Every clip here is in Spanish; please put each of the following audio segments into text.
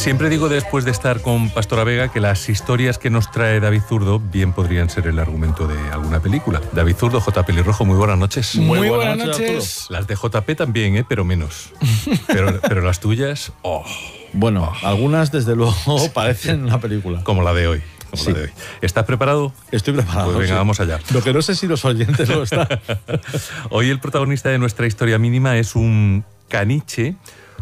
Siempre digo después de estar con Pastora Vega que las historias que nos trae David Zurdo bien podrían ser el argumento de alguna película. David Zurdo, J. Pelirrojo, muy buenas noches. Muy buenas noches. Las de JP también, pero menos. Pero las tuyas, Bueno, algunas desde luego parecen una película. Como la de hoy. Sí. La de hoy. ¿Estás preparado? Estoy preparado. Pues venga, sí. Vamos allá. Lo que no sé si los oyentes lo están. Hoy el protagonista de nuestra historia mínima es un caniche.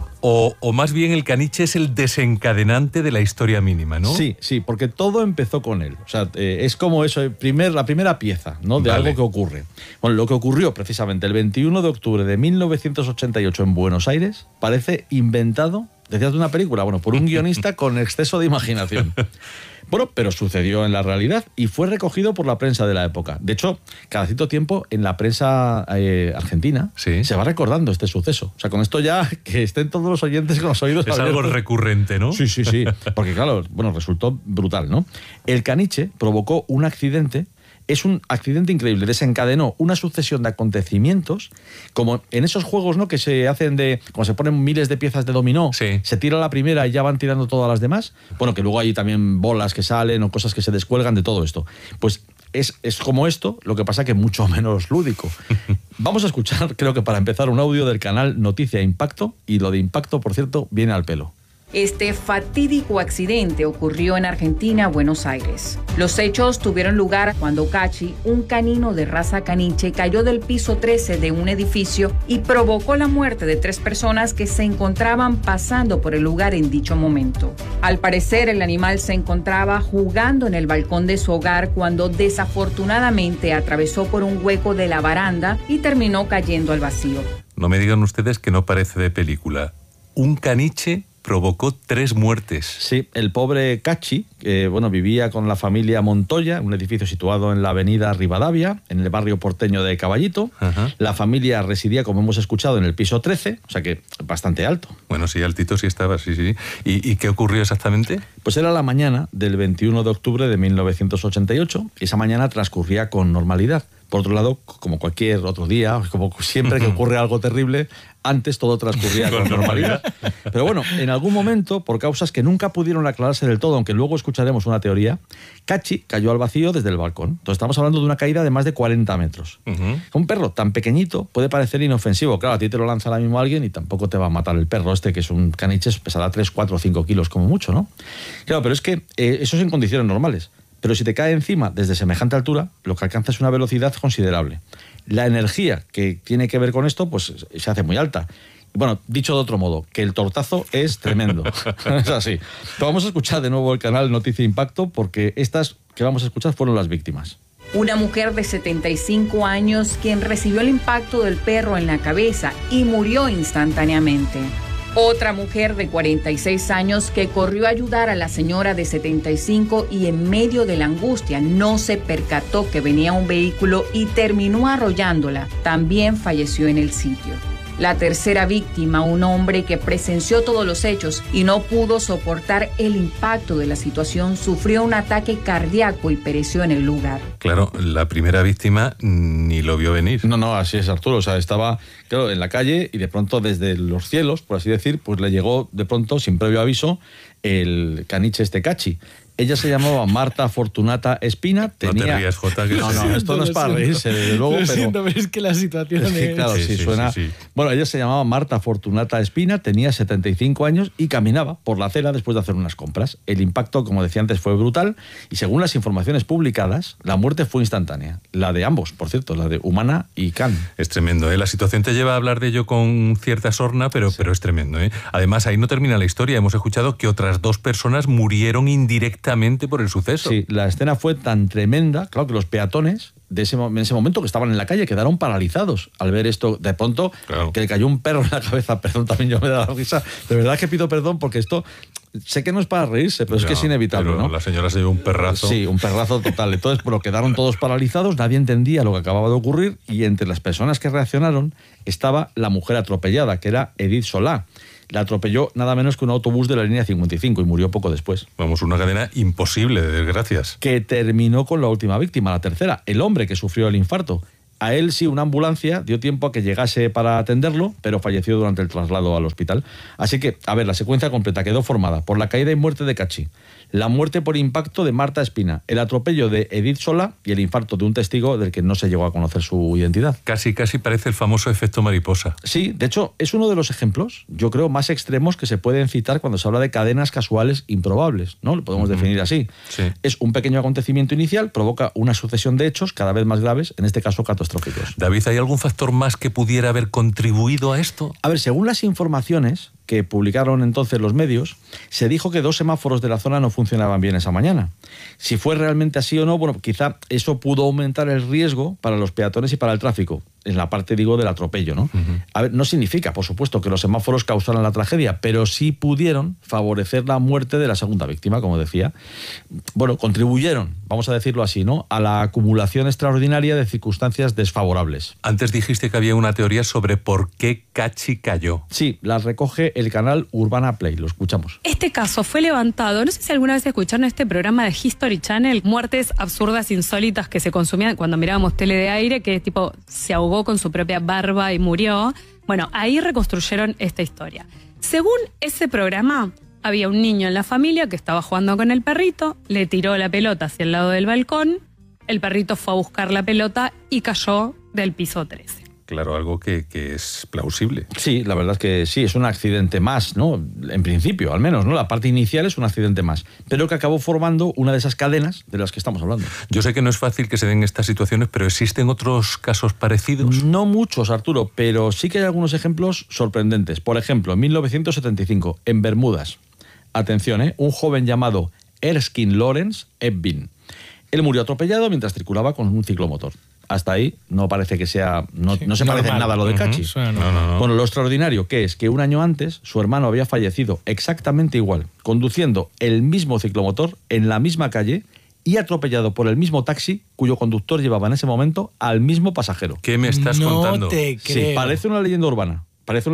O más bien el caniche es el desencadenante de la historia mínima, ¿no? Sí, porque todo empezó con él. O sea, es como eso, la primera pieza, ¿no? De algo que ocurre. Bueno, lo que ocurrió precisamente el 21 de octubre de 1988 en Buenos Aires parece inventado, decías de una película, por un guionista con exceso de imaginación. Bueno, pero sucedió en la realidad y fue recogido por la prensa de la época. De hecho, cada cierto tiempo en la prensa argentina se va recordando este suceso. O sea, con esto ya que estén todos los oyentes con los oídos abiertos. Es algo recurrente, ¿no? Sí. Porque claro, resultó brutal, ¿no? El caniche provocó un accidente. Es un accidente increíble, desencadenó una sucesión de acontecimientos, como en esos juegos, ¿no?, que se hacen como se ponen miles de piezas de dominó, se tira la primera y ya van tirando todas las demás. Bueno, que luego hay también bolas que salen o cosas que se descuelgan de todo esto. Pues es como esto, lo que pasa que mucho menos lúdico. Vamos a escuchar, creo que para empezar, un audio del canal Noticia Impacto, y lo de Impacto, por cierto, viene al pelo. Este fatídico accidente ocurrió en Argentina, Buenos Aires. Los hechos tuvieron lugar cuando Cachi, un canino de raza caniche, cayó del piso 13 de un edificio y provocó la muerte de 3 personas que se encontraban pasando por el lugar en dicho momento. Al parecer, el animal se encontraba jugando en el balcón de su hogar cuando desafortunadamente atravesó por un hueco de la baranda y terminó cayendo al vacío. No me digan ustedes que no parece de película. Un caniche provocó 3 muertes. Sí, el pobre Cachi, vivía con la familia Montoya, un edificio situado en la avenida Rivadavia, en el barrio porteño de Caballito. Ajá. La familia residía, como hemos escuchado, en el piso 13, o sea que bastante alto. Bueno, sí, altito sí estaba, sí. ¿Y qué ocurrió exactamente? Pues era la mañana del 21 de octubre de 1988, y esa mañana transcurría con normalidad. Por otro lado, como cualquier otro día, como siempre que ocurre algo terrible, antes todo transcurría con normalidad. Pero bueno, en algún momento, por causas que nunca pudieron aclararse del todo, aunque luego escucharemos una teoría, Cachi cayó al vacío desde el balcón. Entonces estamos hablando de una caída de más de 40 metros. Un perro tan pequeñito puede parecer inofensivo. Claro, a ti te lo lanza ahora mismo alguien y tampoco te va a matar el perro que es un caniche, pesará 3, 4 o 5 kilos como mucho, ¿no? Claro, pero es que eso es en condiciones normales. Pero si te cae encima desde semejante altura, lo que alcanza es una velocidad considerable. La energía que tiene que ver con esto, pues se hace muy alta. Bueno, dicho de otro modo, que el tortazo es tremendo. Es así. Pero vamos a escuchar de nuevo el canal Noticia Impacto, porque estas que vamos a escuchar fueron las víctimas. Una mujer de 75 años quien recibió el impacto del perro en la cabeza y murió instantáneamente. Otra mujer de 46 años que corrió a ayudar a la señora de 75 y en medio de la angustia no se percató que venía un vehículo y terminó arrollándola. También falleció en el sitio. La tercera víctima, un hombre que presenció todos los hechos y no pudo soportar el impacto de la situación, sufrió un ataque cardíaco y pereció en el lugar. Claro, la primera víctima ni lo vio venir. No, así es, Arturo. O sea, estaba, claro, en la calle y de pronto desde los cielos, por así decir, pues le llegó de pronto, sin previo aviso, el caniche Cachi. Ella se llamaba Marta Fortunata Espina. No te rías, Jota. Que no, esto no es para reírse, desde luego. Lo siento, pero es que la situación es... Claro, sí, suena... Sí. Bueno, ella se llamaba Marta Fortunata Espina, tenía 75 años y caminaba por la acera después de hacer unas compras. El impacto, como decía antes, fue brutal y según las informaciones publicadas, la muerte fue instantánea. La de ambos, por cierto, la de Humana y Can. Es tremendo, ¿eh? La situación te lleva a hablar de ello con cierta sorna, pero es tremendo, ¿eh? Además, ahí no termina la historia. Hemos escuchado que otras 2 personas murieron indirectamente por el suceso. Sí, la escena fue tan tremenda, claro, que los peatones en ese momento que estaban en la calle quedaron paralizados al ver esto. De pronto, claro, que le cayó un perro en la cabeza. Perdón, también yo me da la risa. De verdad que pido perdón porque esto... Sé que no es para reírse, pero es que es inevitable, ¿no? La señora se llevó un perrazo. Sí, un perrazo total. Entonces, quedaron todos paralizados, nadie entendía lo que acababa de ocurrir y entre las personas que reaccionaron estaba la mujer atropellada, que era Edith Solá. La atropelló nada menos que un autobús de la línea 55 y murió poco después. Vamos, una cadena imposible de desgracias. Que terminó con la última víctima, la tercera, el hombre que sufrió el infarto. A él sí, una ambulancia dio tiempo a que llegase para atenderlo, pero falleció durante el traslado al hospital. Así que, a ver, la secuencia completa quedó formada por la caída y muerte de Cachi, la muerte por impacto de Marta Espina, el atropello de Edith Solá y el infarto de un testigo del que no se llegó a conocer su identidad. Casi parece el famoso efecto mariposa. Sí, de hecho, es uno de los ejemplos, yo creo, más extremos que se pueden citar cuando se habla de cadenas casuales improbables, ¿no? Lo podemos definir así. Sí. Es un pequeño acontecimiento inicial, provoca una sucesión de hechos cada vez más graves, en este caso catastróficos. David, ¿hay algún factor más que pudiera haber contribuido a esto? A ver, según las informaciones que publicaron entonces los medios, se dijo que 2 semáforos de la zona no funcionaban bien esa mañana. Si fue realmente así o no, bueno, quizá eso pudo aumentar el riesgo para los peatones y para el tráfico, en la parte, digo, del atropello, ¿no? A ver, no significa, por supuesto, que los semáforos causaran la tragedia, pero sí pudieron favorecer la muerte de la segunda víctima, como decía. Bueno, contribuyeron, vamos a decirlo así, ¿no?, a la acumulación extraordinaria de circunstancias desfavorables. Antes dijiste que había una teoría sobre por qué Cachi cayó. Sí, la recoge el canal Urbana Play, lo escuchamos. Este caso fue levantado, no sé si alguna vez escucharon este programa de History Channel, muertes absurdas, insólitas que se consumían cuando mirábamos tele de aire, que tipo se ahogó con su propia barba y murió. Bueno, ahí reconstruyeron esta historia. Según ese programa, había un niño en la familia que estaba jugando con el perrito, le tiró la pelota hacia el lado del balcón, el perrito fue a buscar la pelota y cayó del piso 13. Claro, algo que es plausible. Sí, la verdad es que sí, es un accidente más, ¿no? En principio, al menos, ¿no? La parte inicial es un accidente más, pero que acabó formando una de esas cadenas de las que estamos hablando. Yo sé que no es fácil que se den estas situaciones, pero ¿existen otros casos parecidos? No muchos, Arturo, pero sí que hay algunos ejemplos sorprendentes. Por ejemplo, en 1975, en Bermudas, atención, un joven llamado Erskine Lawrence Ebbin. Él murió atropellado mientras circulaba con un ciclomotor. Hasta ahí no parece que sea... No se parece en nada a lo de Cachi. No. Bueno, lo extraordinario que es que un año antes su hermano había fallecido exactamente igual, conduciendo el mismo ciclomotor en la misma calle y atropellado por el mismo taxi cuyo conductor llevaba en ese momento al mismo pasajero. ¿Qué me estás contando? No te creo. Sí, parece una leyenda urbana.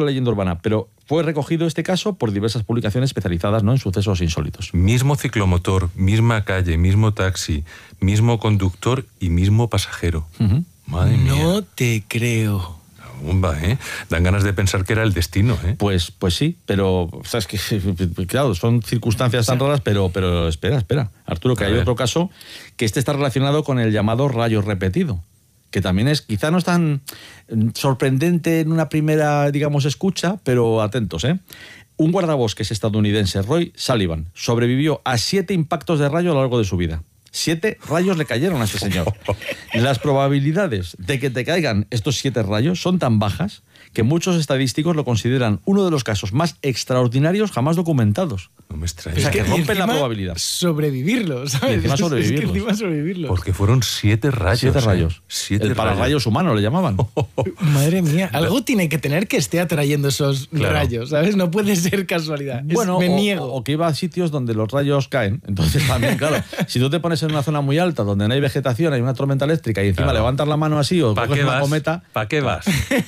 Pero fue recogido este caso por diversas publicaciones especializadas, ¿no?, en sucesos insólitos. Mismo ciclomotor, misma calle, mismo taxi, mismo conductor y mismo pasajero. Madre mía. No te creo. Bomba, ¿eh? Dan ganas de pensar que era el destino, ¿eh? Pues sí, pero sabes que claro, son circunstancias tan raras, pero espera, Arturo, que hay otro caso que está relacionado con el llamado rayo repetido, que también es, quizá no es tan sorprendente en una primera, digamos, escucha, pero atentos, ¿eh? Un guardabosques estadounidense, Roy Sullivan, sobrevivió a 7 impactos de rayo a lo largo de su vida. 7 rayos le cayeron a este señor. Las probabilidades de que te caigan estos 7 rayos son tan bajas que muchos estadísticos lo consideran uno de los casos más extraordinarios jamás documentados. No me extraña. O sea, que rompen la encima probabilidad. Sobrevivirlo, ¿sabes? Y encima Es que sobrevivirlos. encima sobrevivirlos. Porque fueron 7 rayos. 7 rayos. 7 El pararrayos humano le llamaban. Madre mía, algo tiene que tener que esté atrayendo esos rayos, ¿sabes? No puede ser casualidad. Bueno, me niego. o que iba a sitios donde los rayos caen. Entonces también, claro, si tú te pones en una zona muy alta donde no hay vegetación, hay una tormenta eléctrica y encima levantas la mano así o coges una cometa, ¿Para qué vas?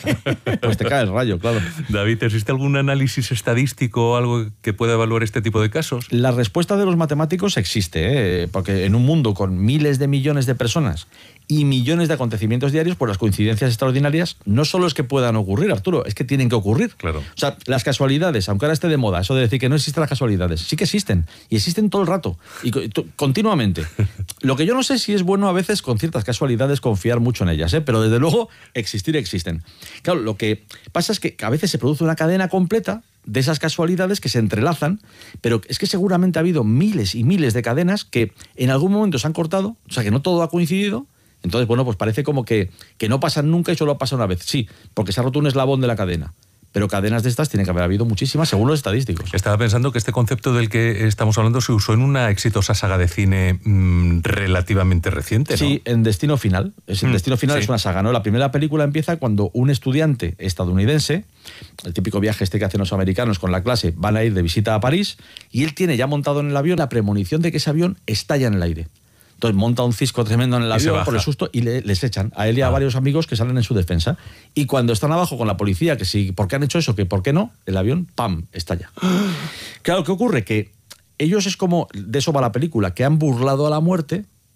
pues te cae el rayo, claro. David, ¿existe algún análisis estadístico o algo que pueda evaluar este tipo de casos? La respuesta de los matemáticos existe, porque en un mundo con miles de millones de personas y millones de acontecimientos diarios, pues las coincidencias extraordinarias no solo es que puedan ocurrir, Arturo, es que tienen que ocurrir. Claro. O sea, las casualidades, aunque ahora esté de moda, eso de decir que no existen las casualidades, sí que existen, y existen todo el rato, y continuamente. Lo que yo no sé si es bueno a veces con ciertas casualidades confiar mucho en ellas, pero desde luego existir existen. Claro, lo que pasa es que a veces se produce una cadena completa de esas casualidades que se entrelazan, pero es que seguramente ha habido miles y miles de cadenas que en algún momento se han cortado, o sea que no todo ha coincidido. Entonces, bueno, pues parece como que no pasan nunca y solo pasa una vez. Sí, porque se ha roto un eslabón de la cadena. Pero cadenas de estas tiene que haber habido muchísimas, según los estadísticos. Estaba pensando que este concepto del que estamos hablando se usó en una exitosa saga de cine relativamente reciente, ¿no? Sí, en Destino Final. Destino Final es una saga, ¿no? La primera película empieza cuando un estudiante estadounidense, el típico viaje que hacen los americanos con la clase, van a ir de visita a París, y él tiene ya montado en el avión la premonición de que ese avión estalla en el aire. Entonces monta un cisco tremendo en el avión por el susto y les echan a él y a varios amigos que salen en su defensa. Y cuando están abajo con la policía, que si, ¿por qué han hecho eso? Que ¿por qué no? El avión, ¡pam!, estalla. Claro, ¿qué ocurre? Que ellos es como, de eso va la película, que han burlado a la muerte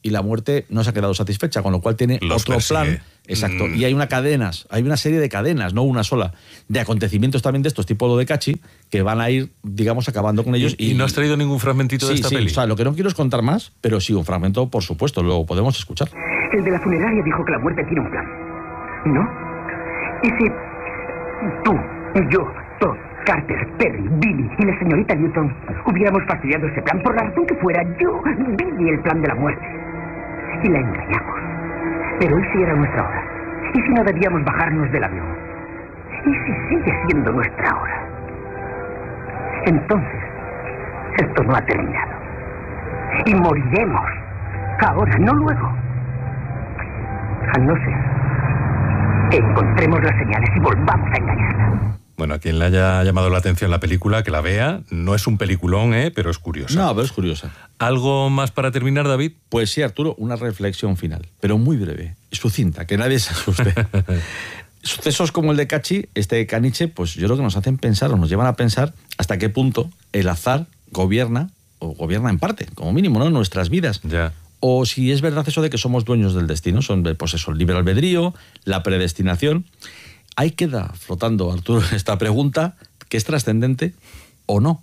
y la muerte no se ha quedado satisfecha, con lo cual tiene otro plan. Exacto. Y hay una serie de cadenas, no una sola, de acontecimientos también de estos, tipo lo de Cachi, que van a ir, digamos, acabando con ellos. ¿Y no has traído ningún fragmentito de esta peli? O sea, lo que no quiero es contar más, pero sí, un fragmento, por supuesto, lo podemos escuchar. El de la funeraria dijo que la muerte tiene un plan, ¿no? Y si tú, yo, Todd, Carter, Perry, Billy y la señorita Newton hubiéramos fastidiado ese plan por la razón que fuera, yo vi el plan de la muerte y la engañamos. Pero hoy sí era nuestra hora. ¿Y si no debíamos bajarnos del avión? ¿Y si sigue siendo nuestra hora? Entonces, esto no ha terminado. Y moriremos. Ahora, no luego. A no ser que encontremos las señales y volvamos a engañarla. Bueno, a quien le haya llamado la atención la película, que la vea. No es un peliculón, pero es curiosa. No, pero es curiosa. ¿Algo más para terminar, David? Pues sí, Arturo, una reflexión final, pero muy breve, sucinta, que nadie se asuste. Sucesos como el de Cachi, este caniche, pues yo creo que nos hacen pensar o nos llevan a pensar hasta qué punto el azar gobierna, o gobierna en parte, como mínimo, ¿no?, nuestras vidas. Ya. O si es verdad eso de que somos dueños del destino, son, pues eso, el libre albedrío, la predestinación. Ahí queda flotando, Arturo, esta pregunta, que es trascendente o no.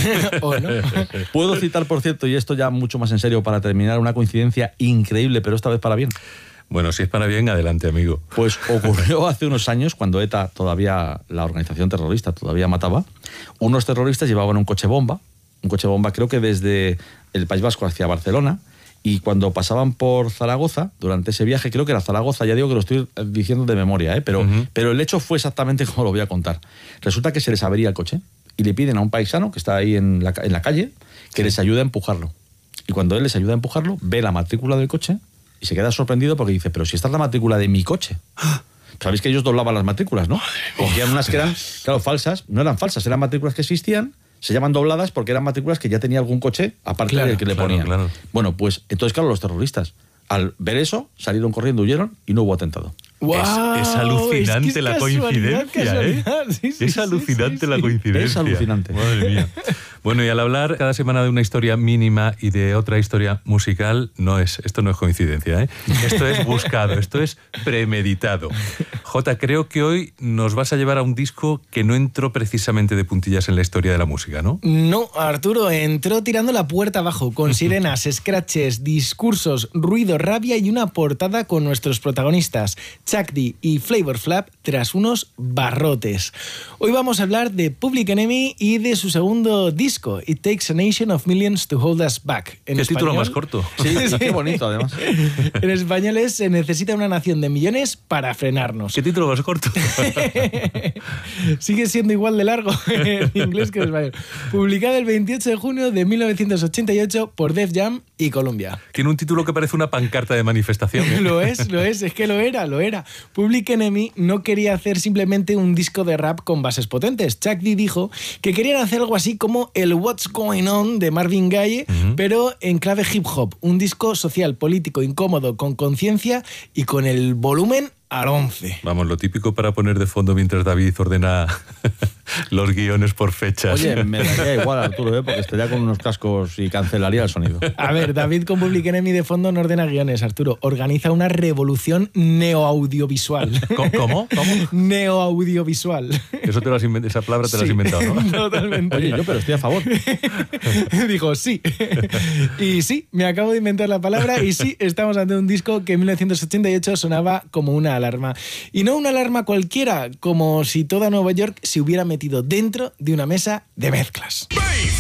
¿O no? Puedo citar, por cierto, y esto ya mucho más en serio para terminar, una coincidencia increíble, pero esta vez para bien. Bueno, si es para bien, adelante, amigo. Pues ocurrió hace unos años, cuando ETA, todavía la organización terrorista, todavía mataba, unos terroristas llevaban un coche bomba creo que desde el País Vasco hacia Barcelona, y cuando pasaban por Zaragoza, durante ese viaje, creo que era Zaragoza, ya digo que lo estoy diciendo de memoria, pero el hecho fue exactamente como lo voy a contar. Resulta que se les avería el coche y le piden a un paisano que está ahí en la calle que les ayude a empujarlo. Y cuando él les ayuda a empujarlo, ve la matrícula del coche y se queda sorprendido porque dice, pero si esta es la matrícula de mi coche. Sabéis que ellos doblaban las matrículas, ¿no? Cogían unas que eran, claro, falsas, no eran falsas, eran matrículas que existían, se llaman dobladas porque eran matrículas que ya tenía algún coche aparte del que le ponían. Claro. Bueno, pues entonces, claro, los terroristas, al ver eso, salieron corriendo, huyeron y no hubo atentado. Wow, es alucinante, es que es la coincidencia, ¿eh? Sí, es alucinante la coincidencia. Es alucinante. Madre mía. Bueno, y al hablar cada semana de una historia mínima y de otra historia musical, esto no es coincidencia, ¿eh? Esto es buscado, esto es premeditado. Jota, creo que hoy nos vas a llevar a un disco que no entró precisamente de puntillas en la historia de la música, ¿no? No, Arturo, entró tirando la puerta abajo, con sirenas, scratches, discursos, ruido, rabia y una portada con nuestros protagonistas, Chuck D y Flavor Flav, tras unos barrotes. Hoy vamos a hablar de Public Enemy y de su segundo disco, It Takes a Nation of Millions to Hold Us Back. ¿Qué título más corto? Sí, qué bonito, además. En español es Se necesita una nación de millones para frenarnos. ¿Qué título más corto? Sigue siendo igual de largo en inglés que en español. Publicado el 28 de junio de 1988 por Def Jam y Columbia. Tiene un título que parece una pancarta de manifestación, ¿eh? Lo es que lo era. Public Enemy no quería hacer simplemente un disco de rap con bases potentes. Chuck D dijo que querían hacer algo así como el What's Going On de Marvin Gaye, pero en clave hip hop. Un disco social, político, incómodo, con conciencia y con el volumen al 11. Vamos, lo típico para poner de fondo mientras David ordena los guiones por fechas. Oye, me daría igual, Arturo, porque estaría con unos cascos y cancelaría el sonido. A ver, David con Public Enemy de fondo no ordena guiones, Arturo. Organiza una revolución neoaudiovisual. ¿Cómo? Neoaudiovisual. Eso esa palabra te la has inventado, ¿no? Totalmente. Oye, yo pero estoy a favor. Dijo, sí. Y sí, me acabo de inventar la palabra y sí, estamos ante un disco que en 1988 sonaba como una alarma. Y no una alarma cualquiera, como si toda Nueva York se hubiera metido dentro de una mesa de mezclas.